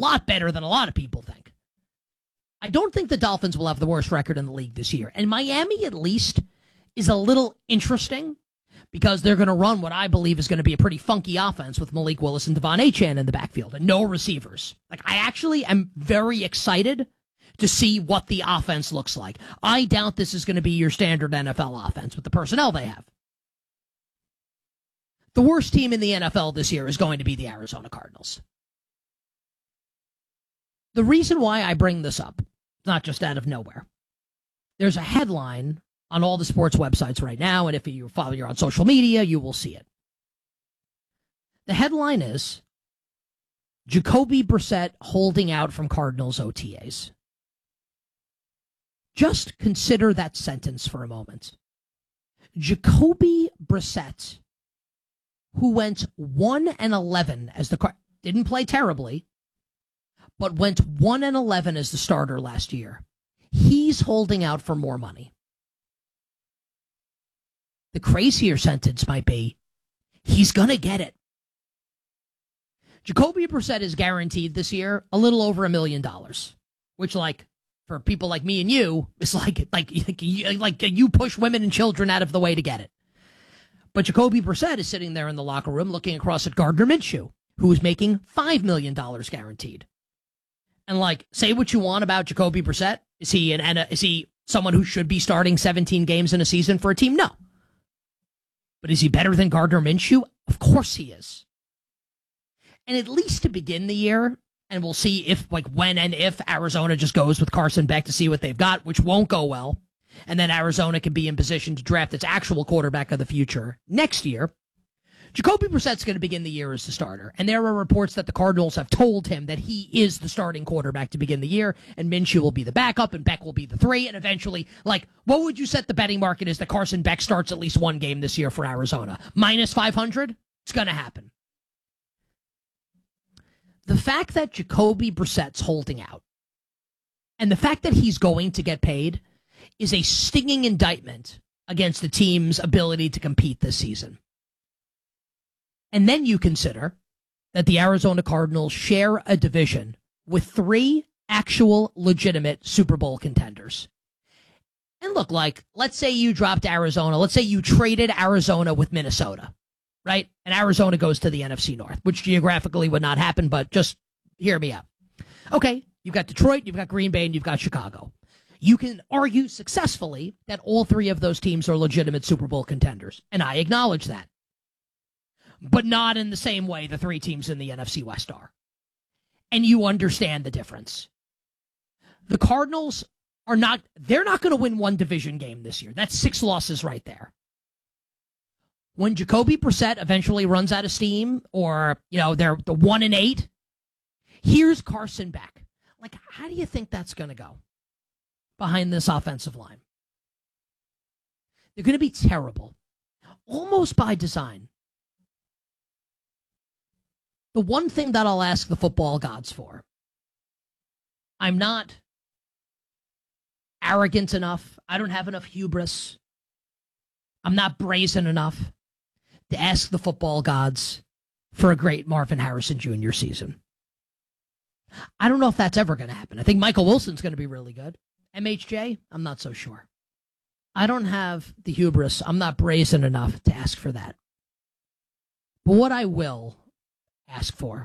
lot better than a lot of people think. I don't think the Dolphins will have the worst record in the league this year. And Miami, at least, is a little interesting because they're going to run what I believe is going to be a pretty funky offense with Malik Willis and Devon Achane in the backfield and no receivers. Like, I actually am very excited to see what the offense looks like. I doubt this is going to be your standard NFL offense with the personnel they have. The worst team in the NFL this year is going to be the Arizona Cardinals. The reason why I bring this up, not just out of nowhere, there's a headline on all the sports websites right now, and if you follow you're on social media, you will see it. The headline is, Jacoby Brissett holding out from Cardinals OTAs. Just consider that sentence for a moment. Jacoby Brissett, who went 1-11 as the didn't play terribly, but went 1-11 as the starter last year. He's holding out for more money. The crazier sentence might be, he's going to get it. Jacoby Brissett is guaranteed this year a little over $1 million, which, like, for people like me and you, is like you push women and children out of the way to get it. But Jacoby Brissett is sitting there in the locker room looking across at Gardner Minshew, who is making $5 million guaranteed. And, like, say what you want about Jacoby Brissett. Is he someone who should be starting 17 games in a season for a team? No. But is he better than Gardner Minshew? Of course he is. And at least to begin the year, and we'll see when and if Arizona just goes with Carson Beck to see what they've got, which won't go well. And then Arizona can be in position to draft its actual quarterback of the future next year. Jacoby Brissett's going to begin the year as the starter. And there are reports that the Cardinals have told him that he is the starting quarterback to begin the year, and Minshew will be the backup, and Beck will be the 3, and eventually, like, what would you set the betting market is that Carson Beck starts at least one game this year for Arizona? Minus 500? It's going to happen. The fact that Jacoby Brissett's holding out, and the fact that he's going to get paid, is a stinging indictment against the team's ability to compete this season. And then you consider that the Arizona Cardinals share a division with 3 actual legitimate Super Bowl contenders. And look, like, let's say you dropped Arizona. Let's say you traded Arizona with Minnesota, right? And Arizona goes to the NFC North, which geographically would not happen, but just hear me out. Okay, you've got Detroit, you've got Green Bay, and you've got Chicago. You can argue successfully that all 3 of those teams are legitimate Super Bowl contenders, and I acknowledge that. But not in the same way the 3 teams in the NFC West are. And you understand the difference. The Cardinals they're not going to win one division game this year. That's 6 losses right there. When Jacoby Brissett eventually runs out of steam, or, they're the 1-8, here's Carson Beck. Like, how do you think that's going to go behind this offensive line? They're going to be terrible, almost by design. The one thing that I'll ask the football gods for, I'm not arrogant enough. I don't have enough hubris. I'm not brazen enough to ask the football gods for a great Marvin Harrison Jr. season. I don't know if that's ever going to happen. I think Michael Wilson's going to be really good. MHJ, I'm not so sure. I don't have the hubris. I'm not brazen enough to ask for that. But what I will ask for,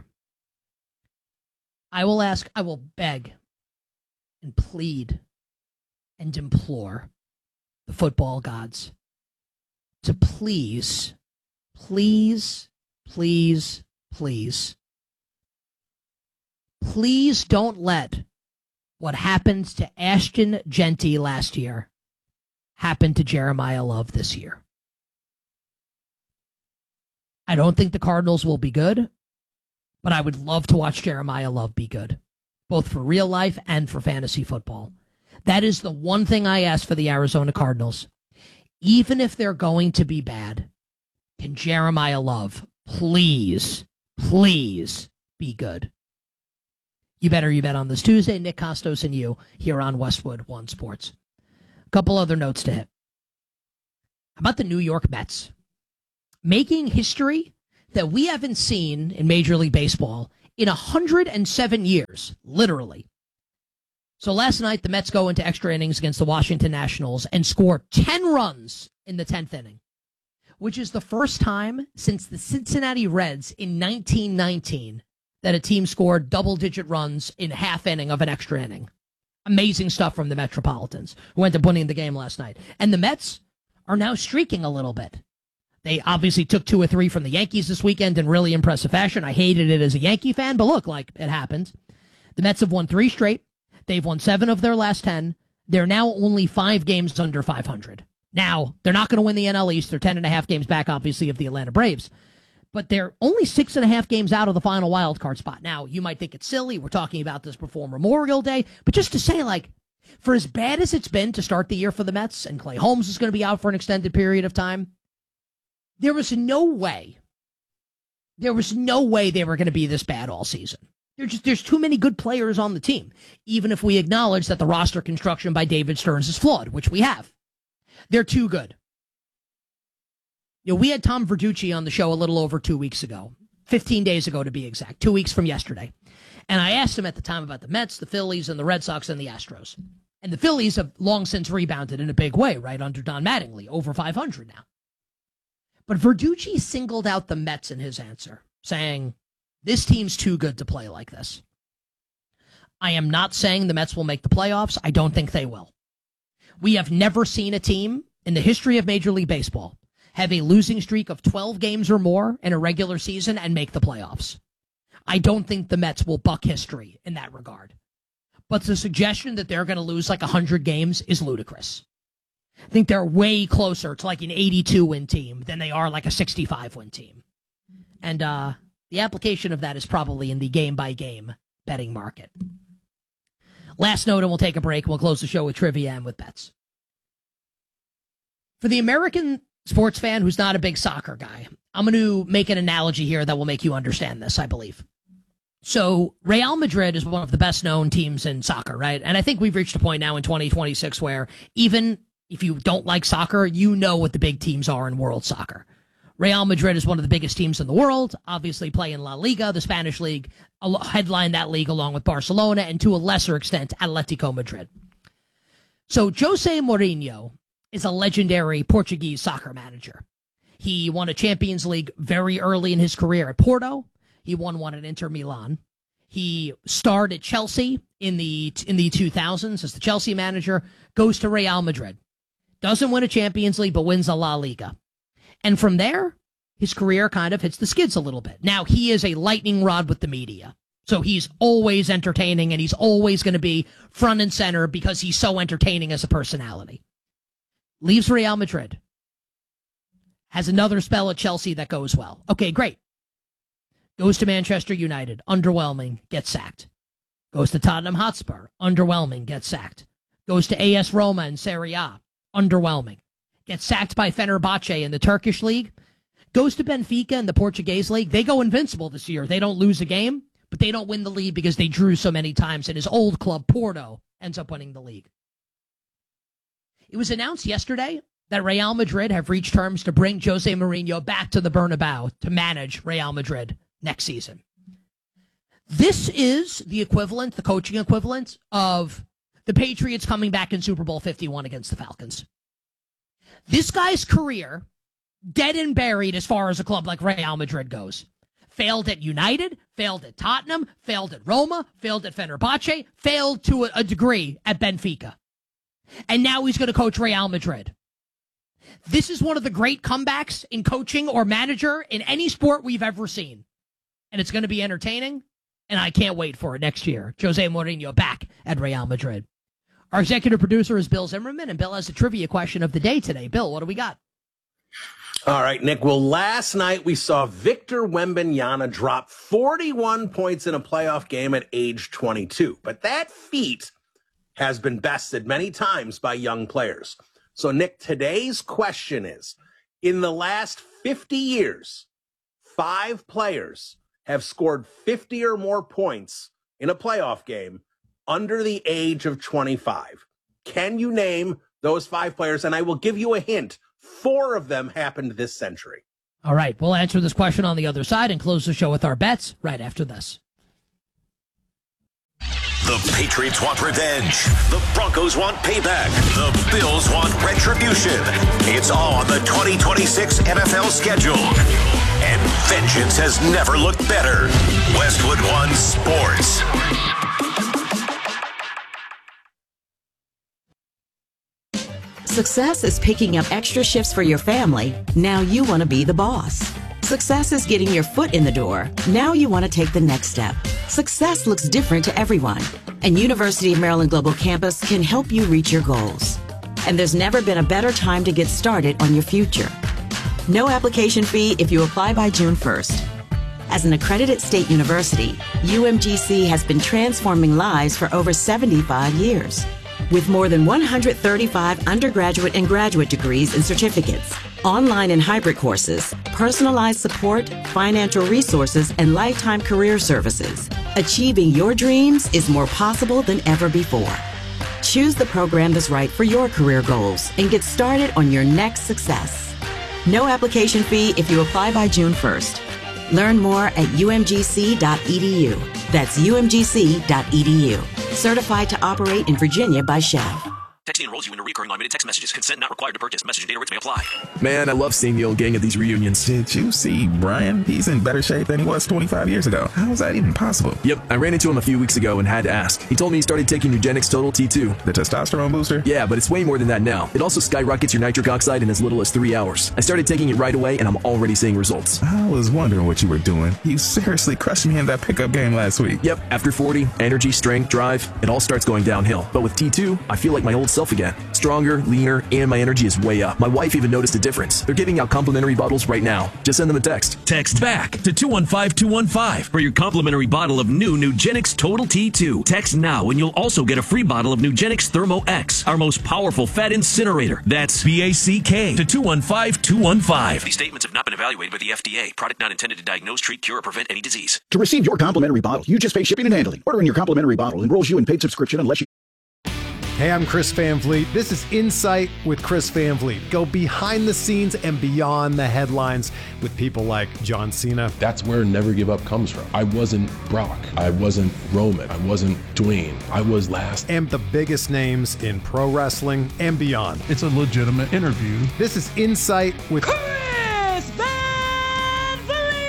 I will beg and plead and implore the football gods to please, please, please, please, please don't let what happened to Ashton Jeanty last year happen to Jeremiah Love this year. I don't think the Cardinals will be good, but I would love to watch Jeremiah Love be good, both for real life and for fantasy football. That is the one thing I ask for the Arizona Cardinals. Even if they're going to be bad, can Jeremiah Love please, please be good? You better you bet on this Tuesday. Nick Costos and you here on Westwood One Sports. A couple other notes to hit. How about the New York Mets? Making history that we haven't seen in Major League Baseball in 107 years, literally. So last night, the Mets go into extra innings against the Washington Nationals and score 10 runs in the 10th inning, which is the first time since the Cincinnati Reds in 1919 that a team scored double-digit runs in half inning of an extra inning. Amazing stuff from the Metropolitans, who ended up winning the game last night. And the Mets are now streaking a little bit. They obviously took 2 or 3 from the Yankees this weekend in really impressive fashion. I hated it as a Yankee fan, but look, like, it happened. The Mets have won 3 straight. They've won 7 of their last 10. They're now only 5 games under 500. Now, they're not going to win the NL East. They're 10.5 games back, obviously, of the Atlanta Braves. But they're only 6.5 games out of the final wild card spot. Now, you might think it's silly. We're talking about this before Memorial Day. But just to say, like, for as bad as it's been to start the year for the Mets, and Clay Holmes is going to be out for an extended period of time, there was no way they were going to be this bad all season. There's too many good players on the team, even if we acknowledge that the roster construction by David Stearns is flawed, which we have. They're too good. You know, we had Tom Verducci on the show a little over 2 weeks ago, 15 days ago to be exact, 2 weeks from yesterday. And I asked him at the time about the Mets, the Phillies, and the Red Sox and the Astros. And the Phillies have long since rebounded in a big way, right, under Don Mattingly, over 500 now. But Verducci singled out the Mets in his answer, saying, this team's too good to play like this. I am not saying the Mets will make the playoffs. I don't think they will. We have never seen a team in the history of Major League Baseball have a losing streak of 12 games or more in a regular season and make the playoffs. I don't think the Mets will buck history in that regard. But the suggestion that they're going to lose like 100 games is ludicrous. I think they're way closer to like an 82-win team than they are like a 65-win team. And the application of that is probably in the game-by-game betting market. Last note, and we'll take a break. We'll close the show with trivia and with bets. For the American sports fan who's not a big soccer guy, I'm going to make an analogy here that will make you understand this, I believe. So Real Madrid is one of the best-known teams in soccer, right? And I think we've reached a point now in 2026 where even if you don't like soccer, you know what the big teams are in world soccer. Real Madrid is one of the biggest teams in the world, obviously play in La Liga, the Spanish league, headline that league along with Barcelona, and to a lesser extent, Atletico Madrid. So Jose Mourinho is a legendary Portuguese soccer manager. He won a Champions League very early in his career at Porto. He won one at Inter Milan. He starred at Chelsea in the 2000s as the Chelsea manager, goes to Real Madrid. Doesn't win a Champions League, but wins a La Liga. And from there, his career kind of hits the skids a little bit. Now, he is a lightning rod with the media. So he's always entertaining, and he's always going to be front and center because he's so entertaining as a personality. Leaves Real Madrid. Has another spell at Chelsea that goes well. Okay, great. Goes to Manchester United. Underwhelming. Gets sacked. Goes to Tottenham Hotspur. Underwhelming. Gets sacked. Goes to AS Roma in Serie A. Underwhelming. Gets sacked by Fenerbahce in the Turkish league. Goes to Benfica in the Portuguese league. They go invincible this year. They don't lose a game, but they don't win the league because they drew so many times. And his old club, Porto, ends up winning the league. It was announced yesterday that Real Madrid have reached terms to bring Jose Mourinho back to the Bernabeu to manage Real Madrid next season. This is the equivalent, the coaching equivalent of the Patriots coming back in Super Bowl 51 against the Falcons. This guy's career, dead and buried as far as a club like Real Madrid goes. Failed at United, failed at Tottenham, failed at Roma, failed at Fenerbahce, failed to a degree at Benfica. And now he's going to coach Real Madrid. This is one of the great comebacks in coaching or manager in any sport we've ever seen. And it's going to be entertaining, and I can't wait for it next year. Jose Mourinho back at Real Madrid. Our executive producer is Bill Zimmerman, and Bill has a trivia question of the day today. Bill, what do we got? All right, Nick. Well, last night we saw Victor Wembanyama drop 41 points in a playoff game at age 22. But that feat has been bested many times by young players. So, Nick, today's question is, in the last 50 years, 5 players have scored 50 or more points in a playoff game under the age of 25. Can you name those 5 players? And I will give you a hint. 4 of them happened this century. All right. We'll answer this question on the other side and close the show with our bets right after this. The Patriots want revenge. The Broncos want payback. The Bills want retribution. It's all on the 2026 NFL schedule. And vengeance has never looked better. Westwood One Sports. Success is picking up extra shifts for your family. Now you want to be the boss. Success is getting your foot in the door. Now you want to take the next step. Success looks different to everyone, and University of Maryland Global Campus can help you reach your goals. And there's never been a better time to get started on your future. No application fee if you apply by June 1st. As an accredited state university, UMGC has been transforming lives for over 75 years. With more than 135 undergraduate and graduate degrees and certificates, online and hybrid courses, personalized support, financial resources, and lifetime career services, achieving your dreams is more possible than ever before. Choose the program that's right for your career goals and get started on your next success. No application fee if you apply by June 1st. Learn more at umgc.edu. That's umgc.edu. Certified to operate in Virginia by Chev. Texting enrolls you in recurring automated text messages. Consent not required to purchase. Message and data rates may apply. Man, I love seeing the old gang at these reunions. Did you see Brian? He's in better shape than he was 25 years ago. How is that even possible? Yep, I ran into him a few weeks ago and had to ask. He told me he started taking Nugenix Total T2. The testosterone booster? Yeah, but it's way more than that now. It also skyrockets your nitric oxide in as little as 3 hours. I started taking it right away, and I'm already seeing results. I was wondering what you were doing. You seriously crushed me in that pickup game last week. Yep, after 40, energy, strength, drive, it all starts going downhill. But with T2, I feel like my old self again. Stronger, leaner, and my energy is way up. My wife even noticed a difference. They're giving out complimentary bottles right now. Just send them a text. Text back to 215-215 for your complimentary bottle of new Nugenix Total T2. Text now and you'll also get a free bottle of Nugenix Thermo X, our most powerful fat incinerator. That's BACK to 215-215. These statements have not been evaluated by the FDA. Product not intended to diagnose, treat, cure, or prevent any disease. To receive your complimentary bottle, you just pay shipping and handling. Ordering your complimentary bottle enrolls you in paid subscription unless you... Hey, I'm Chris Van Vliet. This is Insight with Chris Van Vliet. Go behind the scenes and beyond the headlines with people like John Cena. That's where Never Give Up comes from. I wasn't Brock. I wasn't Roman. I wasn't Dwayne. I was last. And the biggest names in pro wrestling and beyond. It's a legitimate interview. This is Insight with Chris Van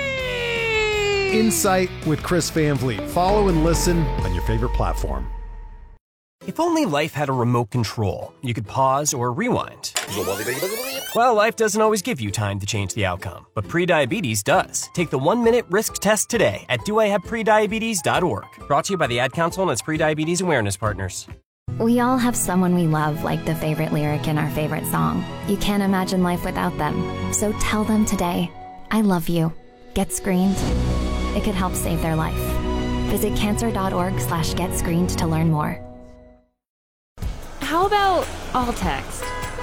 Vliet. Insight with Chris Van Vliet. Follow and listen on your favorite platform. If only life had a remote control, you could pause or rewind. Well, life doesn't always give you time to change the outcome, but prediabetes does. Take the 1-minute risk test today at doihaveprediabetes.org. Brought to you by the Ad Council and its prediabetes awareness partners. We all have someone we love, like the favorite lyric in our favorite song. You can't imagine life without them. So tell them today, I love you. Get screened. It could help save their life. Visit cancer.org/getscreened to learn more. How about all text?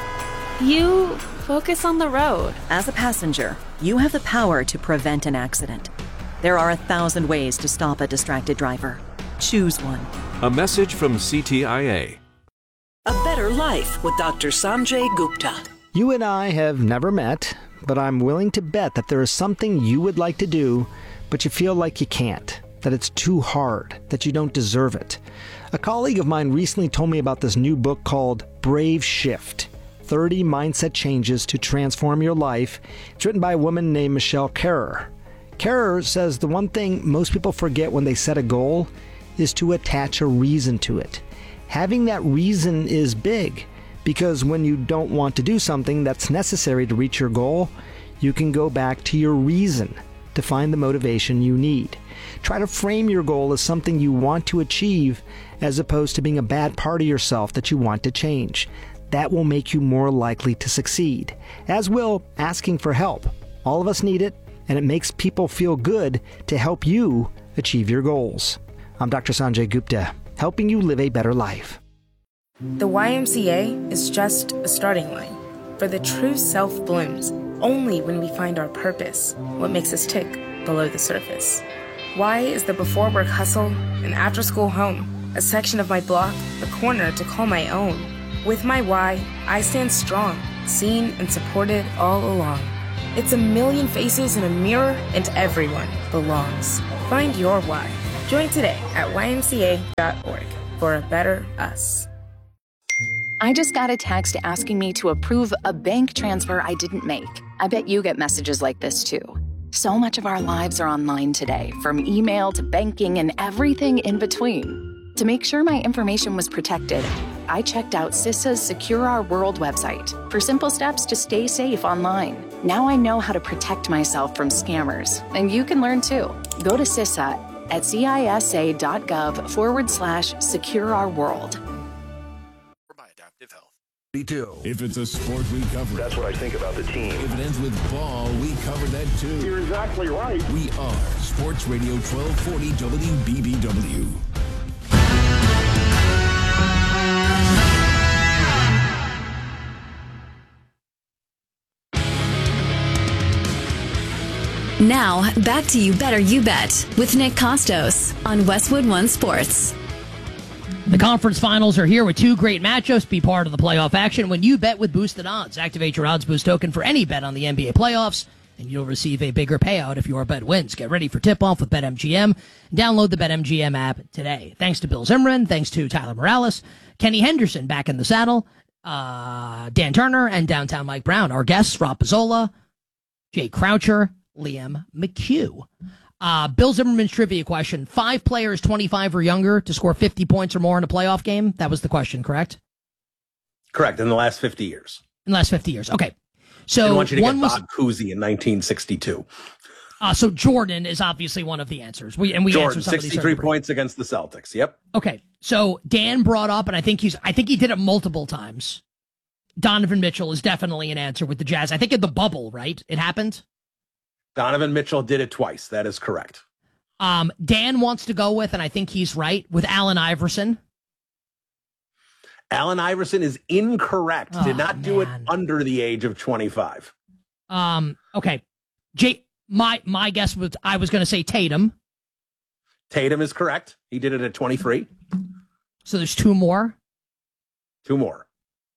You focus on the road. As a passenger, you have the power to prevent an accident. There are 1,000 ways to stop a distracted driver. Choose one. A message from CTIA. A Better Life with Dr. Sanjay Gupta. You and I have never met, but I'm willing to bet that there is something you would like to do, but you feel like you can't, that it's too hard, that you don't deserve it. A colleague of mine recently told me about this new book called Brave Shift, 30 Mindset Changes to Transform Your Life. It's written by a woman named Michelle Kerrer. Kerrer says the one thing most people forget when they set a goal is to attach a reason to it. Having that reason is big, because when you don't want to do something that's necessary to reach your goal, you can go back to your reason to find the motivation you need. Try to frame your goal as something you want to achieve as opposed to being a bad part of yourself that you want to change. That will make you more likely to succeed, as will asking for help. All of us need it, and it makes people feel good to help you achieve your goals. I'm Dr. Sanjay Gupta, helping you live a better life. The YMCA is just a starting line, for the true self blooms only when we find our purpose, what makes us tick below the surface. Y is the before work hustle, an after school home, a section of my block, a corner to call my own. With my Y, I stand strong, seen and supported all along. It's a million faces in a mirror, and everyone belongs. Find your why Join today at ymca.org for a better us. I just got a text asking me to approve a bank transfer I didn't make. I bet you get messages like this too. So much of our lives are online today, from email to banking and everything in between. To make sure my information was protected, I checked out CISA's Secure Our World website for simple steps to stay safe online. Now I know how to protect myself from scammers, and you can learn too. Go to CISA at cisa.gov/Secure Our World. If it's a sport, we cover it. That's what I think about the team. If it ends with ball, we cover that too. You're exactly right. We are Sports Radio 1240 WBBW. Now, back to You Better You Bet with Nick Costos on Westwood One Sports. The conference finals are here with two great matchups. Be part of the playoff action when you bet with boosted odds. Activate your odds boost token for any bet on the NBA playoffs, and you'll receive a bigger payout if your bet wins. Get ready for tip-off with BetMGM. Download the BetMGM app today. Thanks to Bill Zimmerman, thanks to Tyler Morales, Kenny Henderson back in the saddle, Dan Turner, and Downtown Mike Brown. Our guests, Rob Pizzola, Jay Croucher, Liam McHugh. Bill Zimmerman's trivia question. 5 players 25 or younger to score 50 points or more in a playoff game? That was the question, correct? Correct, in the last 50 years. In the last 50 years, okay. So I want you to one get was Bob Cousy in 1962. So Jordan is obviously one of the answers. We Jordan, answered some 63 of these points against the Celtics. Yep. Okay, so Dan brought up, and I think he did it multiple times. Donovan Mitchell is definitely an answer with the Jazz. I think in the bubble, right? It happened. Donovan Mitchell did it twice. That is correct. Dan wants to go with, and I think he's right, with Allen Iverson. Allen Iverson is incorrect. Did not do it under the age of 25. Okay. Jay, my guess was I was going to say Tatum. Tatum is correct. He did it at 23. So there's 2 more. 2 more.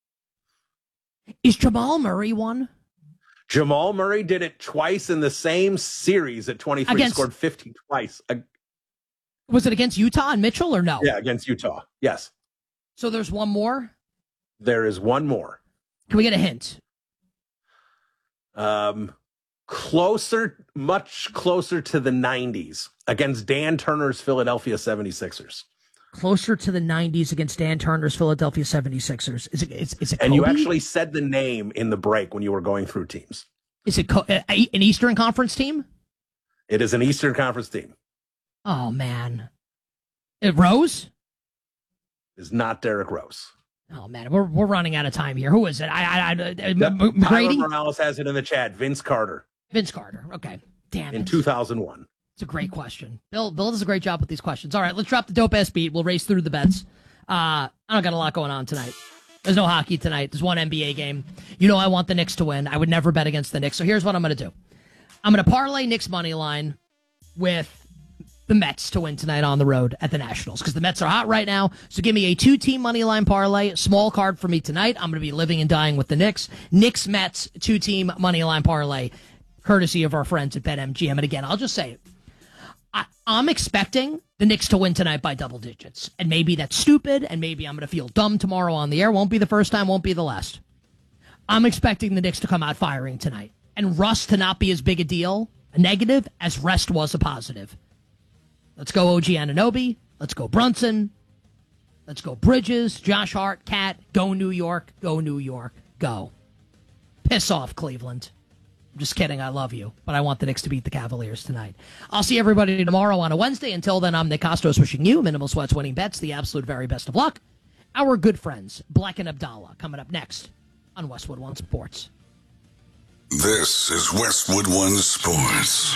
Is Jamal Murray one? Jamal Murray did it twice in the same series at 23. Scored 50 twice. Was it against Utah and Mitchell or no? Yeah, against Utah. Yes. So there's one more? There is one more. Can we get a hint? Closer, much closer to the 90s against Dan Turner's Philadelphia 76ers. Closer to the 90s against Dan Turner's Philadelphia 76ers. Is it Kobe? And you actually said the name in the break when you were going through teams. Is it an Eastern Conference team? It is an Eastern Conference team. Oh, man. Rose? Is not Derrick Rose. Oh, man. We're running out of time here. Who is it? McGrady? Tyler Morales has it in the chat. Vince Carter. Vince Carter. Okay. Damn it. In 2001. It's a great question. Bill does a great job with these questions. All right, let's drop the dope-ass beat. We'll race through the bets. I don't got a lot going on tonight. There's no hockey tonight. There's one NBA game. You know I want the Knicks to win. I would never bet against the Knicks. So here's what I'm going to do. I'm going to parlay Knicks money line with the Mets to win tonight on the road at the Nationals because the Mets are hot right now. So give me a 2-team money line parlay. Small card for me tonight. I'm going to be living and dying with the Knicks. Knicks-Mets 2-team money line parlay, courtesy of our friends at BetMGM. And again, I'll just say it. I'm expecting the Knicks to win tonight by double digits. And maybe that's stupid, and maybe I'm going to feel dumb tomorrow on the air. Won't be the first time, won't be the last. I'm expecting the Knicks to come out firing tonight. And Russ to not be as big a negative, as rest was a positive. Let's go OG Anunoby. Let's go Brunson. Let's go Bridges, Josh Hart, Cat. Go New York. Go New York. Go. Piss off, Cleveland. Just kidding. I love you. But I want the Knicks to beat the Cavaliers tonight. I'll see everybody tomorrow on a Wednesday. Until then, I'm Nick Costos wishing you minimal sweats, winning bets, the absolute very best of luck. Our good friends, Black and Abdallah, coming up next on Westwood One Sports. This is Westwood One Sports.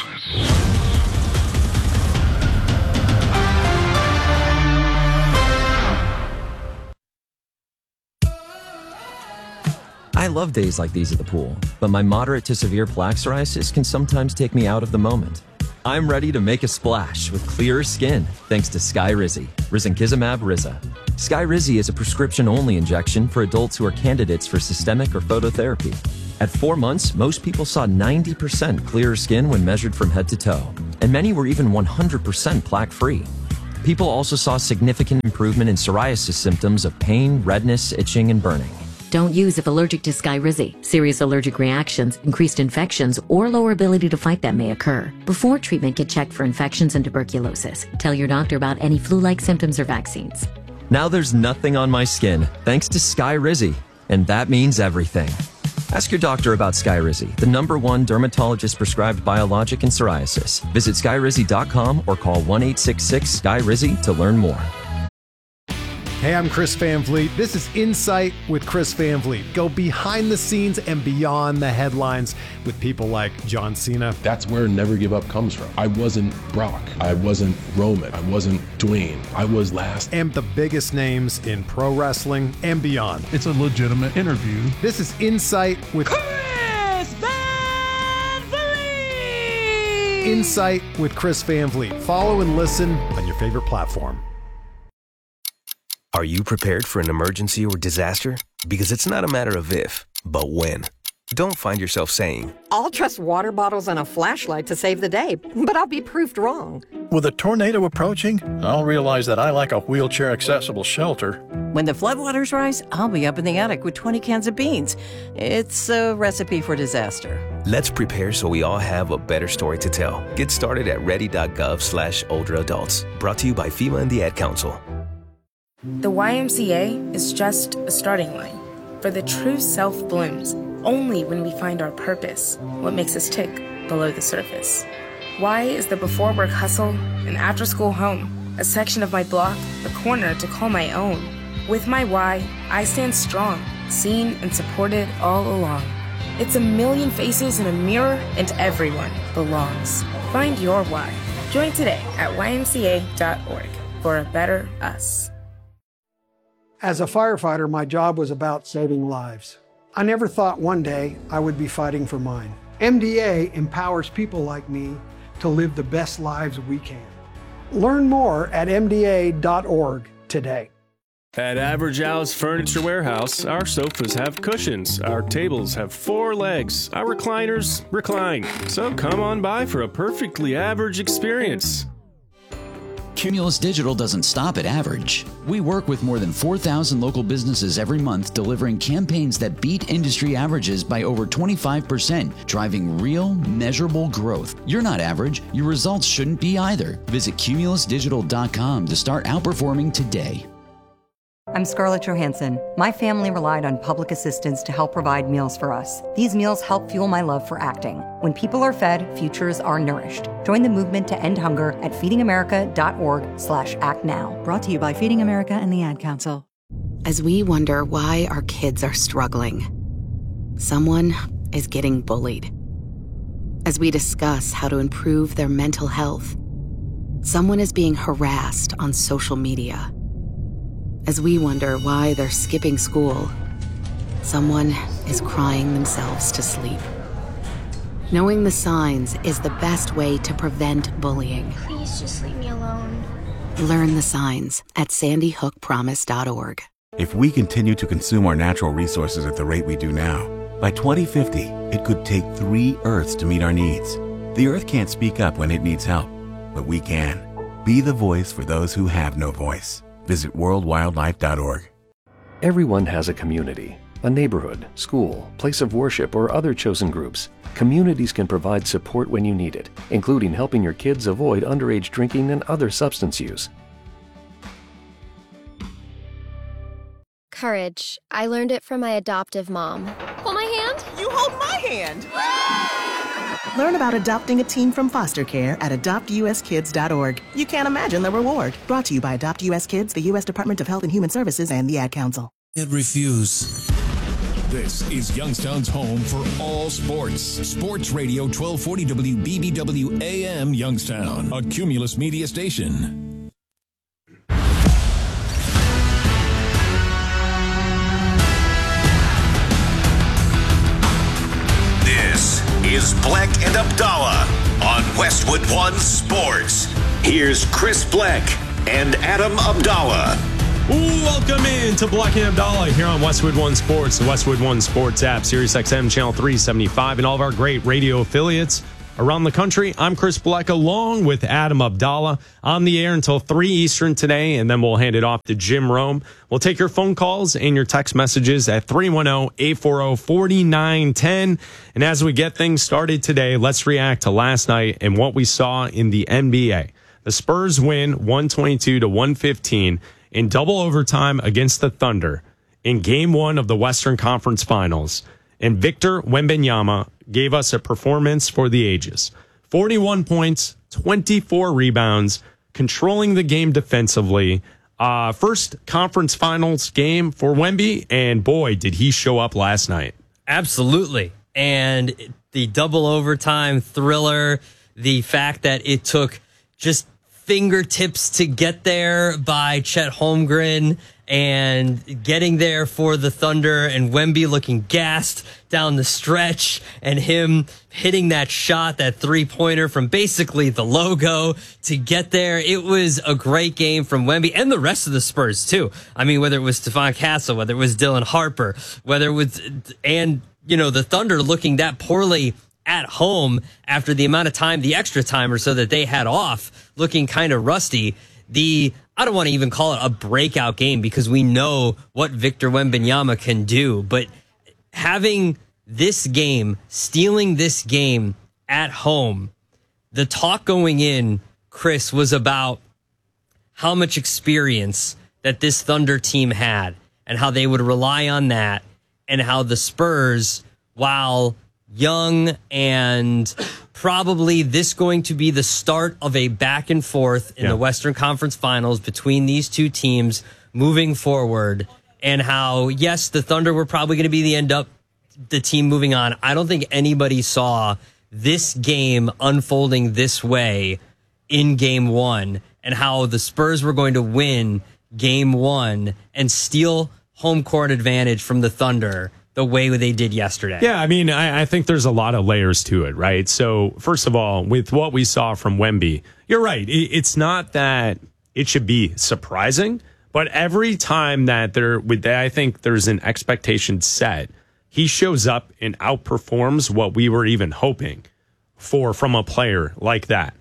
I love days like these at the pool, but my moderate to severe plaque psoriasis can sometimes take me out of the moment. I'm ready to make a splash with clearer skin thanks to Skyrizi, Risankizumab Riza. Skyrizi is a prescription-only injection for adults who are candidates for systemic or phototherapy. At 4 months, most people saw 90% clearer skin when measured from head to toe, and many were even 100% plaque-free. People also saw significant improvement in psoriasis symptoms of pain, redness, itching, and burning. Don't use if allergic to Skyrizi. Serious allergic reactions, increased infections, or lower ability to fight them may occur. Before treatment, get checked for infections and tuberculosis. Tell your doctor about any flu-like symptoms or vaccines. Now there's nothing on my skin, thanks to Skyrizi. And that means everything. Ask your doctor about Skyrizi, the #1 dermatologist-prescribed biologic in psoriasis. Visit Skyrizi.com or call 1-866-SKYRIZI to learn more. Hey, I'm Chris Van Vliet. This is Insight with Chris Van Vliet. Go behind the scenes and beyond the headlines with people like John Cena. That's where Never Give Up comes from. I wasn't Brock. I wasn't Roman. I wasn't Dwayne. I was last. And the biggest names in pro wrestling and beyond. It's a legitimate interview. This is Insight with Chris Van Vliet. Insight with Chris Van Vliet. Follow and listen on your favorite platform. Are you prepared for an emergency or disaster? Because it's not a matter of if, but when. Don't find yourself saying, I'll trust water bottles and a flashlight to save the day, but I'll be proved wrong. With a tornado approaching, I'll realize that I lack a wheelchair-accessible shelter. When the floodwaters rise, I'll be up in the attic with 20 cans of beans. It's a recipe for disaster. Let's prepare so we all have a better story to tell. Get started at ready.gov/older adults. Brought to you by FEMA and the Ad Council. The YMCA is just a starting line, for the true self blooms only when we find our purpose, what makes us tick below the surface. Y is the before work hustle, an after school home, a section of my block, a corner to call my own. With my Y, I stand strong, seen and supported all along. It's a million faces in a mirror and everyone belongs. Find your Y. Join today at ymca.org for a better us. As a firefighter, my job was about saving lives. I never thought one day I would be fighting for mine. MDA empowers people like me to live the best lives we can. Learn more at MDA.org today. At Average Al's Furniture Warehouse, our sofas have cushions, our tables have 4 legs, our recliners recline. So come on by for a perfectly average experience. Cumulus Digital doesn't stop at average. We work with more than 4,000 local businesses every month, delivering campaigns that beat industry averages by over 25%, driving real, measurable growth. You're not average. Your results shouldn't be either. Visit cumulusdigital.com to start outperforming today. I'm Scarlett Johansson. My family relied on public assistance to help provide meals for us. These meals help fuel my love for acting. When people are fed, futures are nourished. Join the movement to end hunger at feedingamerica.org/actnow. Brought to you by Feeding America and the Ad Council. As we wonder why our kids are struggling, someone is getting bullied. As we discuss how to improve their mental health, someone is being harassed on social media. As we wonder why they're skipping school, someone is crying themselves to sleep. Knowing the signs is the best way to prevent bullying. Please just leave me alone. Learn the signs at sandyhookpromise.org. If we continue to consume our natural resources at the rate we do now, by 2050, it could take 3 Earths to meet our needs. The Earth can't speak up when it needs help, but we can. Be the voice for those who have no voice. Visit worldwildlife.org. Everyone has a community, a neighborhood, school, place of worship, or other chosen groups. Communities can provide support when you need it, including helping your kids avoid underage drinking and other substance use. Courage. I learned it from my adoptive mom. Hold my hand. You hold my hand. Learn about adopting a teen from foster care at adoptuskids.org. You can't imagine the reward. Brought to you by Adopt US Kids, the U.S. Department of Health and Human Services, and the Ad Council. Refuse. This is Youngstown's home for all sports. Sports Radio 1240 WBBW AM Youngstown, a Cumulus media station. This is Bleck and Abdallah on Westwood One Sports. Here's Chris Bleck and Adam Abdallah. Welcome in to Bleck and Abdallah here on Westwood One Sports, the Westwood One Sports app, SiriusXM Channel 375, and all of our great radio affiliates around the country. I'm Chris Bleck along with Adam Abdallah on the air until 3 Eastern today, and then we'll hand it off to Jim Rome. We'll take your phone calls and your text messages at 310-840-4910. And as we get things started today, let's react to last night and what we saw in the NBA. The Spurs win 122-115 in double overtime against the Thunder in Game 1 of the Western Conference Finals. And Victor Wembanyama gave us a performance for the ages. 41 points, 24 rebounds, controlling the game defensively. First conference finals game for Wemby, and boy, did he show up last night. Absolutely. And the double overtime thriller, the fact that it took just fingertips to get there by Chet Holmgren and getting there for the Thunder, and Wemby looking gassed down the stretch, and him hitting that shot, that three-pointer from basically the logo to get there. It was a great game from Wemby and the rest of the Spurs too. I mean, whether it was Stephon Castle, whether it was Dylan Harper, whether it was, and the Thunder looking that poorly at home after the amount of time, the extra time or so that they had off, looking kind of rusty. I don't want to even call it a breakout game because we know what Victor Wembanyama can do, but having this game, stealing this game at home, the talk going in, Chris, was about how much experience that this Thunder team had and how they would rely on that, and how the Spurs, while young and probably this going to be the start of a back and forth in the Western Conference Finals between these two teams moving forward, and how, yes, the Thunder were probably going to be the team moving on. I don't think anybody saw this game unfolding this way in Game 1, and how the Spurs were going to win Game 1 and steal home court advantage from the Thunder the way they did yesterday. Yeah, I mean, I think there's a lot of layers to it, right? So, first of all, with what we saw from Wemby, you're right. It's not that it should be surprising, but every time that I think there's an expectation set, he shows up and outperforms what we were even hoping for from a player like that.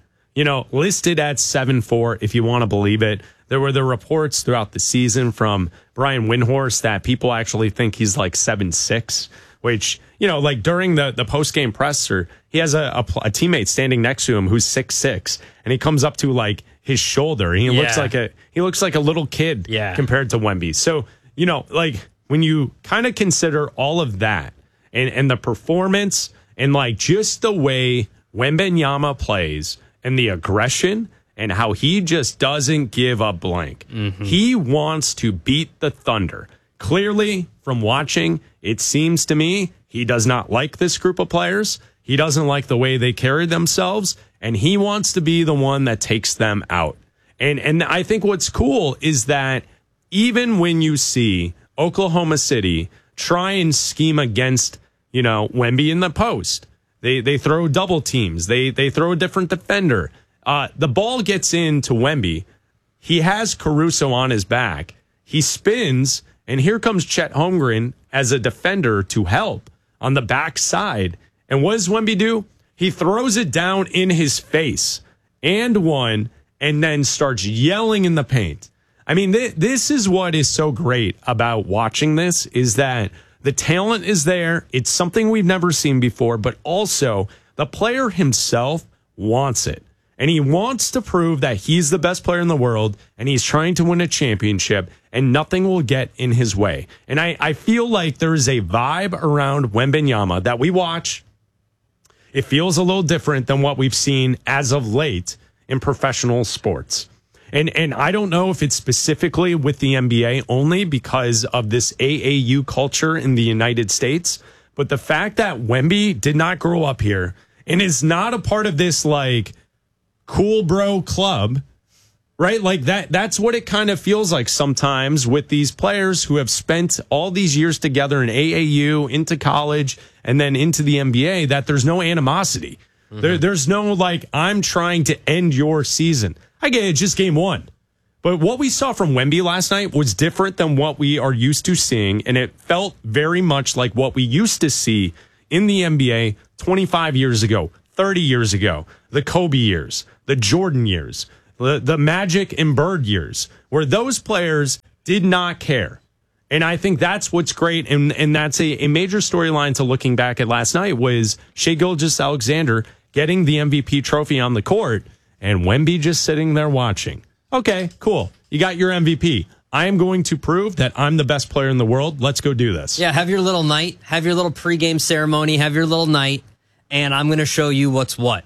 Listed at 7'4", if you want to believe it. There were the reports throughout the season from Brian Windhorst that people actually think he's like 7'6", which, like during the post-game presser, he has a teammate standing next to him who's 6'6", and he comes up to like his shoulder. He looks like a little kid compared to Wemby. So, like when you kind of consider all of that and the performance and like just the way Wembanyama plays and the aggression and how he just doesn't give a blank. Mm-hmm. He wants to beat the Thunder. Clearly, from watching, it seems to me he does not like this group of players. He doesn't like the way they carry themselves, and he wants to be the one that takes them out. And I think what's cool is that even when you see Oklahoma City try and scheme against, Wemby in the post, they throw double teams, they throw a different defender. The ball gets into Wemby. He has Caruso on his back. He spins, and here comes Chet Holmgren as a defender to help on the backside. And what does Wemby do? He throws it down in his face and one, and then starts yelling in the paint. I mean, this is what is so great about watching this, is that the talent is there. It's something we've never seen before, but also the player himself wants it. And he wants to prove that he's the best player in the world, and he's trying to win a championship, and nothing will get in his way. And I feel like there is a vibe around Wembanyama that we watch. It feels a little different than what we've seen as of late in professional sports. And I don't know if it's specifically with the NBA only because of this AAU culture in the United States, but the fact that Wemby did not grow up here and is not a part of this, like, cool bro club, right? Like that's what it kind of feels like sometimes with these players who have spent all these years together in AAU, into college, and then into the NBA, that there's no animosity. Mm-hmm. There's no like, I'm trying to end your season. I get it, just game 1. But what we saw from Wemby last night was different than what we are used to seeing, and it felt very much like what we used to see in the NBA 25 years ago, 30 years ago, the Kobe years, the Jordan years, the Magic and Bird years, where those players did not care. And I think that's what's great, and that's a major storyline to looking back at last night was Shai Gilgeous-Alexander getting the MVP trophy on the court, and Wemby just sitting there watching. Okay, cool. You got your MVP. I am going to prove that I'm the best player in the world. Let's go do this. Yeah, have your little night, have your little pregame ceremony, have your little night, and I'm going to show you what's what.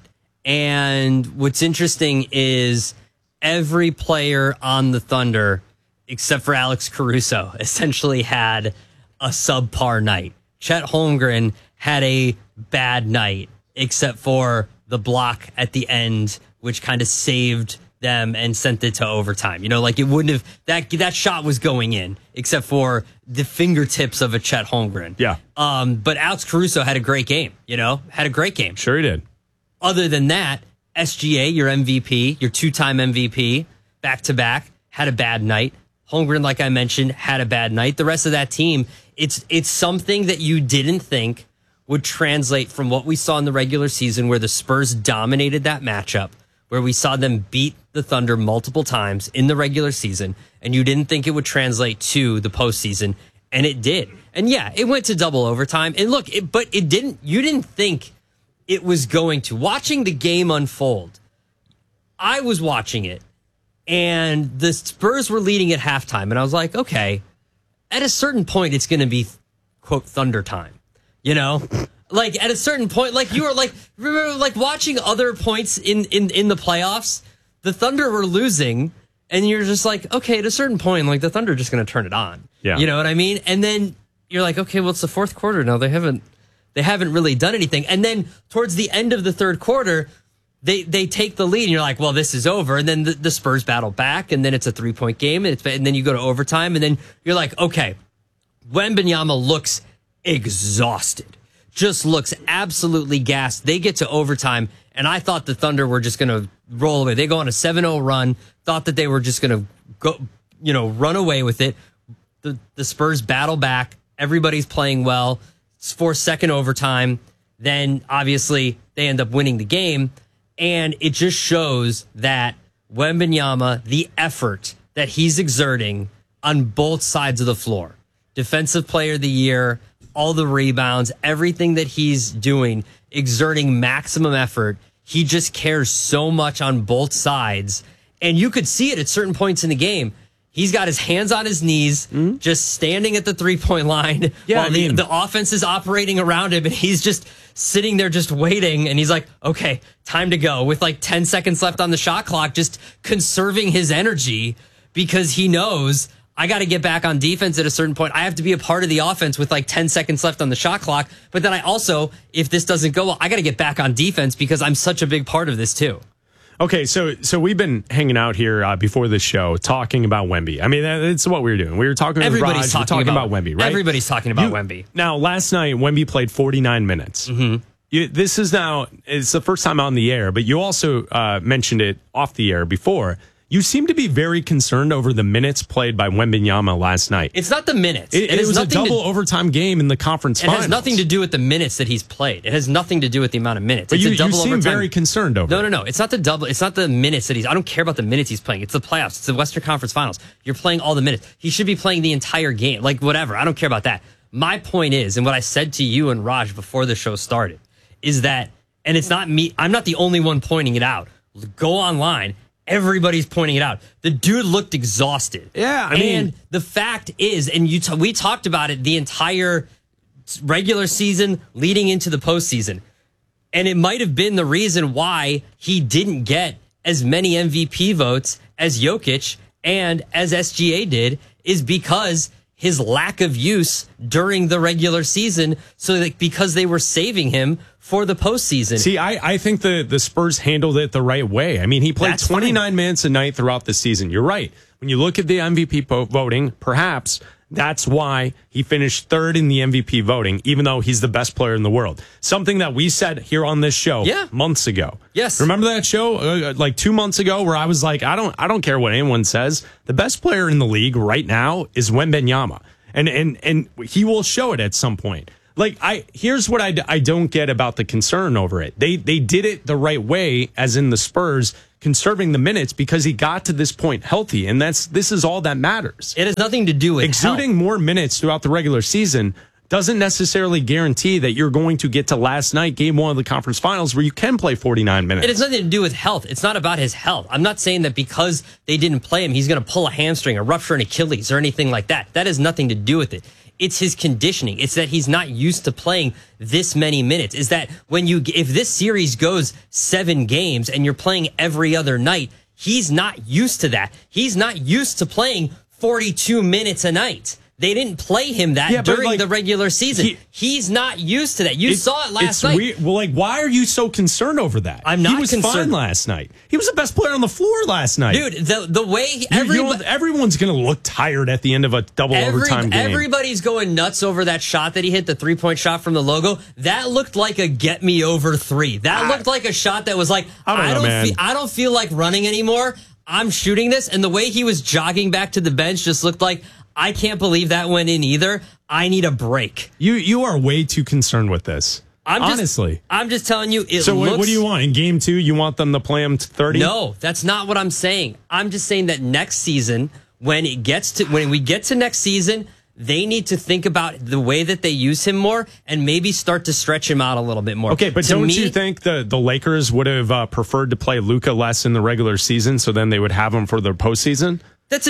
And what's interesting is every player on the Thunder, except for Alex Caruso, essentially had a subpar night. Chet Holmgren had a bad night, except for the block at the end, which kind of saved them and sent it to overtime. You know, like it wouldn't have, that shot was going in, except for the fingertips of a Chet Holmgren. Yeah. But Alex Caruso had a great game, had a great game. Sure he did. Other than that, SGA, your MVP, your two-time MVP, back-to-back, had a bad night. Holmgren, like I mentioned, had a bad night. The rest of that team, it's something that you didn't think would translate from what we saw in the regular season where the Spurs dominated that matchup, where we saw them beat the Thunder multiple times in the regular season, and you didn't think it would translate to the postseason, and it did. And yeah, it went to double overtime. And look, but it didn't. You didn't think it was going to. Watching the game unfold, I was watching it, and the Spurs were leading at halftime, and I was like, okay, at a certain point, it's going to be, quote, Thunder time, Like at a certain point, like you were like, remember like watching other points in the playoffs, the Thunder were losing, and you're just like, okay, at a certain point, like the Thunder are just going to turn it on. Yeah. You know what I mean? And then you're like, okay, well, it's the fourth quarter now. They haven't really done anything. And then towards the end of the third quarter, they take the lead, and you're like, well, this is over. And then the Spurs battle back, and then it's a 3-point game, and then you go to overtime, and then you're like, okay, Wembanyama looks exhausted. Just looks absolutely gassed. They get to overtime, and I thought the Thunder were just going to roll away. They go on a 7-0 run, thought that they were just going to go, run away with it. The Spurs battle back. Everybody's playing well. It's for second overtime. Then, obviously, they end up winning the game, and it just shows that Wembanyama, the effort that he's exerting on both sides of the floor, Defensive Player of the Year, all the rebounds, everything that he's doing, exerting maximum effort. He just cares so much on both sides. And you could see it at certain points in the game. He's got his hands on his knees, just standing at the 3-point line while the offense is operating around him. And he's just sitting there just waiting. And he's like, okay, time to go. With like 10 seconds left on the shot clock, just conserving his energy because he knows I got to get back on defense at a certain point. I have to be a part of the offense with like 10 seconds left on the shot clock. But then I also, if this doesn't go well, I got to get back on defense because I'm such a big part of this too. Okay, so we've been hanging out here before the show talking about Wemby. I mean, that's what we were doing. We were talking with Raj, talking about Wemby, right? Everybody's talking about Wemby. Now, last night, Wemby played 49 minutes. Mm-hmm. This is now, it's the first time on the air, but you also mentioned it off the air before. You seem to be very concerned over the minutes played by Wembanyama last night. It's not the minutes. It was a double overtime game in the conference finals. It has nothing to do with the minutes that he's played. It has nothing to do with the amount of minutes. But it's you a double seem overtime. very concerned over it. No. It's not the double. It's not the minutes that I don't care about the minutes he's playing. It's the playoffs. It's the Western Conference Finals. You're playing all the minutes. He should be playing the entire game. Like, whatever. I don't care about that. My point is, and what I said to you and Raj before the show started, is that, and it's not me, I'm not the only one pointing it out. Go online. Everybody's pointing it out. The dude looked exhausted. Yeah, I mean, and the fact is, and we talked about it the entire regular season leading into the postseason, and it might have been the reason why he didn't get as many MVP votes as Jokic and as SGA did, is because his lack of use during the regular season, so that because they were saving him for the postseason. See, I think the Spurs handled it the right way. I mean, he played 29 minutes a night throughout the season. You're right. When you look at the MVP voting, perhaps that's why he finished third in the MVP voting, even though he's the best player in the world. Something that we said here on this show months ago. Yes. Remember that show like 2 months ago where I was like, I don't care what anyone says. The best player in the league right now is Wembanyama. And he will show it at some point. Like, here's what I don't get about the concern over it. They did it the right way, as in the Spurs conserving the minutes, because he got to this point healthy, and this is all that matters. It has nothing to do with exuding more minutes throughout the regular season doesn't necessarily guarantee that you're going to get to last night, game 1 of the conference finals, where you can play 49 minutes. It has nothing to do with health. It's not about his health. I'm not saying that because they didn't play him, he's going to pull a hamstring or rupture an Achilles or anything like that. That has nothing to do with it. It's his conditioning. It's that he's not used to playing this many minutes. Is that if this series goes 7 games and you're playing every other night, he's not used to that. He's not used to playing 42 minutes a night. They didn't play him during the regular season. He's not used to that. You saw it last night. Weird. Well, why are you so concerned over that? I'm not concerned. He was fine last night. He was the best player on the floor last night. Dude, the way everyone's going to look tired at the end of a double overtime game. Everybody's going nuts over that shot that he hit, the 3-point shot from the logo. That looked like a get me over 3. That looked like a shot that was like, I don't feel like running anymore. I'm shooting this. And the way he was jogging back to the bench just looked like, I can't believe that went in either. I need a break. You are way too concerned with this. Honestly. I'm just telling you. So what do you want? In game 2, you want them to play him to 30? No, that's not what I'm saying. I'm just saying that next season, when we get to next season, they need to think about the way that they use him more and maybe start to stretch him out a little bit more. Okay, but don't you think the Lakers would have preferred to play Luka less in the regular season, so then they would have him for their postseason? That's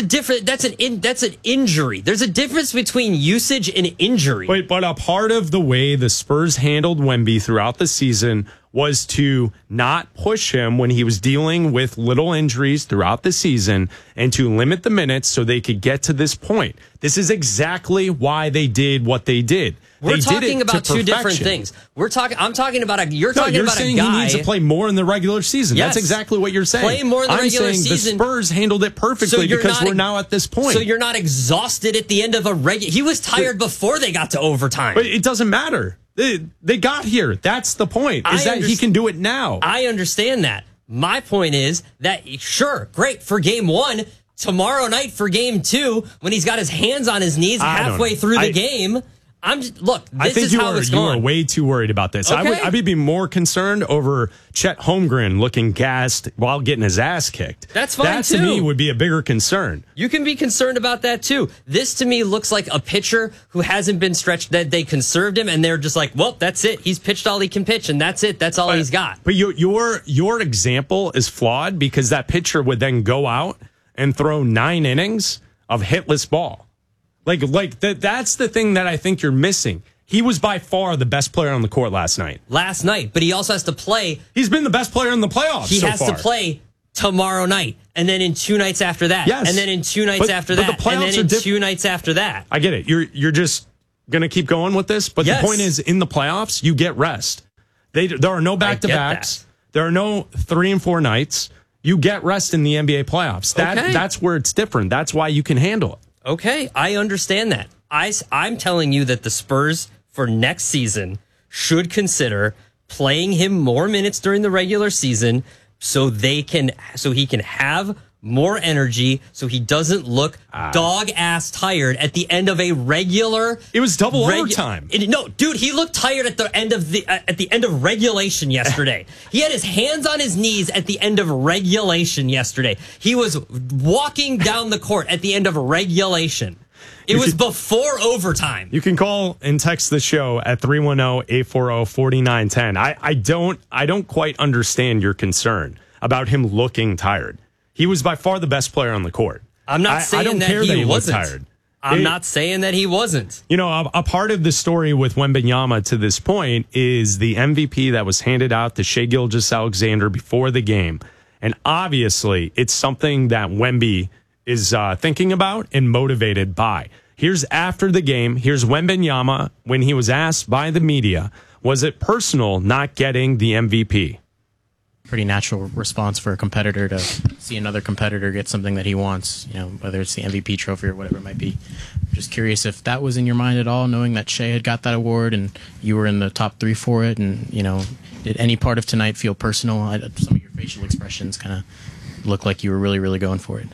an injury. There's a difference between usage and injury. But a part of the way the Spurs handled Wemby throughout the season was to not push him when he was dealing with little injuries throughout the season and to limit the minutes so they could get to this point. This is exactly why they did what they did. We're talking about two different things. I'm talking about a guy. He needs to play more in the regular season. Yes. That's exactly what you're saying. Play more in the regular season. I'm saying the Spurs handled it perfectly because we're now at this point. So you're not exhausted at the end of a regular. He was tired before they got to overtime. But it doesn't matter. They got here. That's the point. He can do it now. I understand that. My point is that sure, great for game 1. Tomorrow night for game 2, when he's got his hands on his knees halfway through the game. I think you are way too worried about this. Okay. I would be more concerned over Chet Holmgren looking gassed while getting his ass kicked. That's fine, too. That, to me, would be a bigger concern. You can be concerned about that, too. This, to me, looks like a pitcher who hasn't been stretched, that they conserved him, and they're just like, well, that's it. He's pitched all he can pitch, and that's it. That's all he's got. But your example is flawed because that pitcher would then go out and throw 9 innings of hitless ball. That's the thing that I think you're missing. He was by far the best player on the court last night. But he also has to play. He's been the best player in the playoffs He has to play tomorrow night, and then in 2 nights after that. Yes. And then in 2 nights after that. And then in 2 nights after that. I get it. You're just going to keep going with this, but yes. The point is, in the playoffs, you get rest. There are no back-to-backs. There are no 3 and 4 nights. You get rest in the NBA playoffs. That's where it's different. That's why you can handle it. Okay, I understand that. I'm telling you that the Spurs for next season should consider playing him more minutes during the regular season so he can have more energy, so he doesn't look dog-ass tired at the end of a regular. It was double overtime. No, dude, he looked tired at the end of regulation yesterday. He had his hands on his knees at the end of regulation yesterday. He was walking down the court at the end of regulation. It was before overtime. You can call and text the show at 310-840-4910. I don't quite understand your concern about him looking tired. He was by far the best player on the court. I'm not saying that he wasn't tired. I'm not saying that he wasn't. You know, a part of the story with Wembanyama to this point is the MVP that was handed out to Shai Gilgeous-Alexander before the game. And obviously, it's something that Wemby is thinking about and motivated by. Here's after the game. Here's Wembanyama when he was asked by the media, was it personal not getting the MVP? Pretty natural response for a competitor to see another competitor get something that he wants, whether it's the MVP trophy or whatever it might be. Just curious if that was in your mind at all, knowing that Shai had got that award and you were in the top 3 for it. And, did any part of tonight feel personal? Some of your facial expressions kind of look like you were really, really going for it.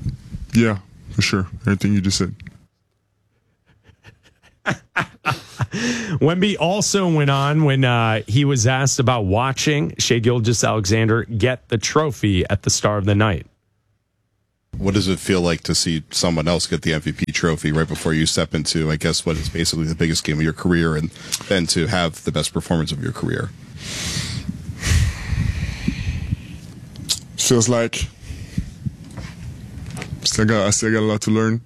Yeah, for sure. Everything you just said. Wemby also went on when he was asked about watching Shai Gilgeous-Alexander get the trophy at the start of the night. What does it feel like to see someone else get the MVP trophy right before you step into, I guess, what is basically the biggest game of your career, and then to have the best performance of your career? Feels like I still got a lot to learn,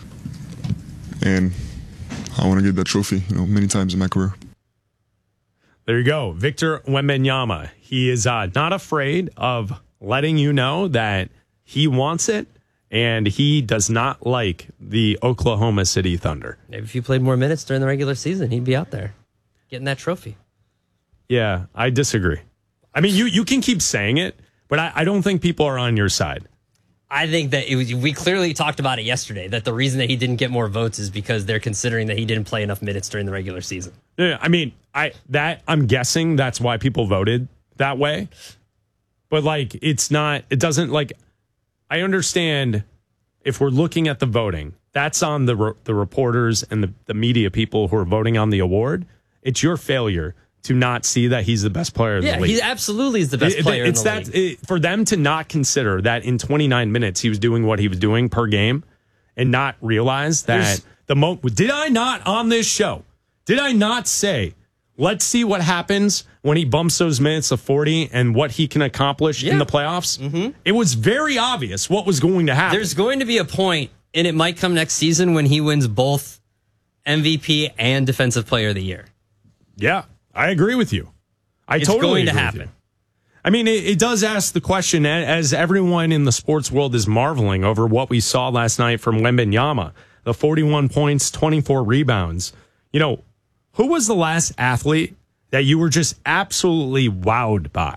and I want to get that trophy, many times in my career. There you go. Victor Wembanyama. He is not afraid of letting you know that he wants it, and he does not like the Oklahoma City Thunder. Maybe if he played more minutes during the regular season, he'd be out there getting that trophy. Yeah, I disagree. I mean, you can keep saying it, but I don't think people are on your side. I think that we clearly talked about it yesterday, that the reason that he didn't get more votes is because they're considering that he didn't play enough minutes during the regular season. Yeah, I mean, I'm guessing that's why people voted that way. But it doesn't I understand if we're looking at the voting, that's on the reporters and the media people who are voting on the award. It's your failure to not see that he's the best player in the league. He absolutely is the best player in the league. For them to not consider that in 29 minutes he was doing what he was doing per game and not realize that did I not on this show, did I not say, let's see what happens when he bumps those minutes to 40 and what he can accomplish in the playoffs? Mm-hmm. It was very obvious what was going to happen. There's going to be a point, and it might come next season, when he wins both MVP and Defensive Player of the Year. Yeah, I agree with you. It's going to happen. I mean, it does ask the question, as everyone in the sports world is marveling over what we saw last night from Wembanyama, the 41 points, 24 rebounds. Who was the last athlete that you were just absolutely wowed by?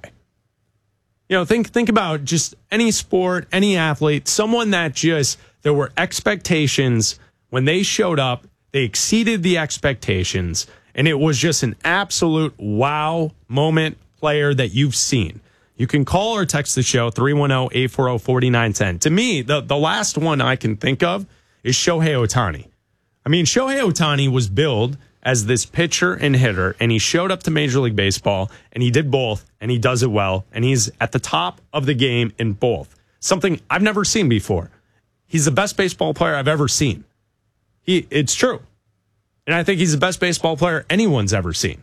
Think about just any sport, any athlete, someone that there were expectations when they showed up, they exceeded the expectations, and it was just an absolute wow moment player that you've seen. You can call or text the show, 310-840-4910. To me, the last one I can think of is Shohei Ohtani. I mean, Shohei Ohtani was billed as this pitcher and hitter, and he showed up to Major League Baseball, and he did both, and he does it well, and he's at the top of the game in both. Something I've never seen before. He's the best baseball player I've ever seen. It's true. And I think he's the best baseball player anyone's ever seen.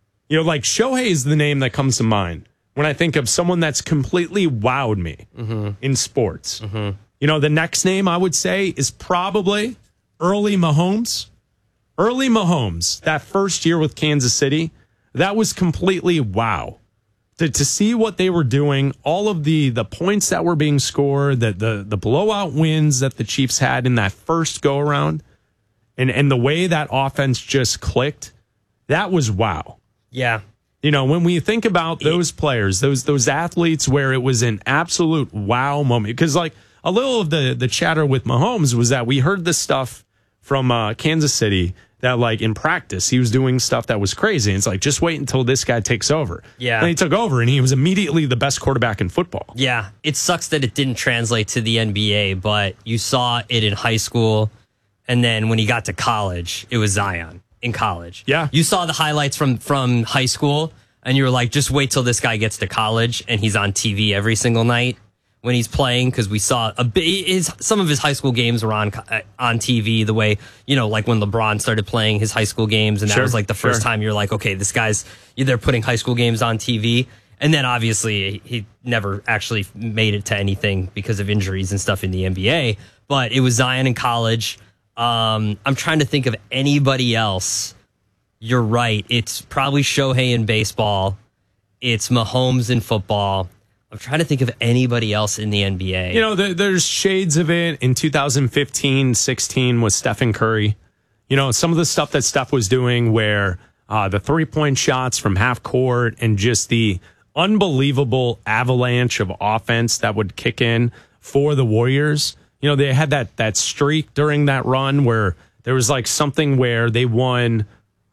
Shohei is the name that comes to mind when I think of someone that's completely wowed me in sports. Mm-hmm. The next name I would say is probably Early Mahomes. Early Mahomes, that first year with Kansas City, that was completely wow. To see what they were doing, all of the points that were being scored, the blowout wins that the Chiefs had in that first go-around, and the way that offense just clicked, that was wow. Yeah. When we think about those players, those athletes where it was an absolute wow moment, because a little of the chatter with Mahomes was that we heard this stuff from Kansas City that in practice he was doing stuff that was crazy. And it's just wait until this guy takes over. Yeah. And he took over and he was immediately the best quarterback in football. Yeah. It sucks that it didn't translate to the NBA, but you saw it in high school. And then when he got to college, it was Zion in college. Yeah. You saw the highlights from high school and you were like, just wait till this guy gets to college and he's on TV every single night when he's playing, because we saw some of his high school games were on TV the way, when LeBron started playing his high school games, and that was the first time you're like, okay, this guy's, they're putting high school games on TV. And then obviously he never actually made it to anything because of injuries and stuff in the NBA, but it was Zion in college. I'm trying to think of anybody else. You're right. It's probably Shohei in baseball. It's Mahomes in football. I'm trying to think of anybody else in the NBA. There's shades of it in 2015-16 with Stephen Curry. Some of the stuff that Steph was doing where the three-point shots from half court and just the unbelievable avalanche of offense that would kick in for the Warriors. They had that streak during that run where there was something where they won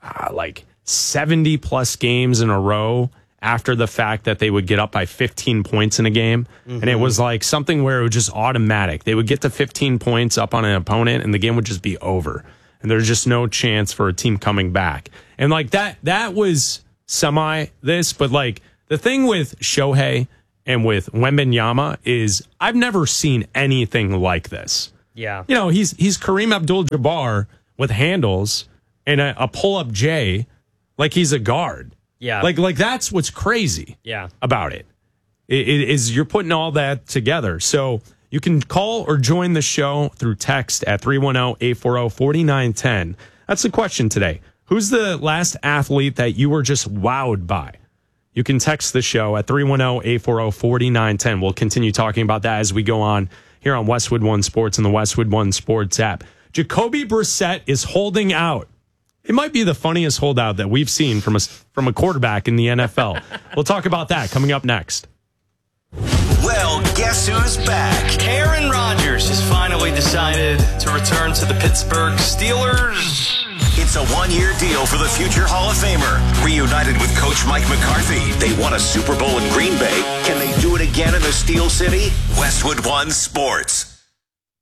70-plus games in a row after the fact that they would get up by 15 points in a game. Mm-hmm. And it was something where it was just automatic. They would get to 15 points up on an opponent and the game would just be over. and there's just no chance for a team coming back. And like that was semi this, but like the thing with Shohei and with Wembanyama is I've never seen anything like this. Yeah. You know, he's Kareem Abdul-Jabbar with handles and a pull-up J like he's a guard. Yeah. Like that's what's crazy about it. It is you're putting all that together. So you can call or join the show through text at 310-840-4910. That's the question today. Who's the last athlete that you were just wowed by? You can text the show at 310-840-4910. We'll continue talking about that as we go on here on Westwood One Sports and the Westwood One Sports app. Jacoby Brissett is holding out. It might be the funniest holdout that we've seen from a quarterback in the NFL. We'll talk about that coming up next. Well, guess who's back? Aaron Rodgers has finally decided to return to the Pittsburgh Steelers. It's a one-year deal for the future Hall of Famer. Reunited with Coach Mike McCarthy, they won a Super Bowl in Green Bay. Can they do it again in the Steel City? Westwood One Sports.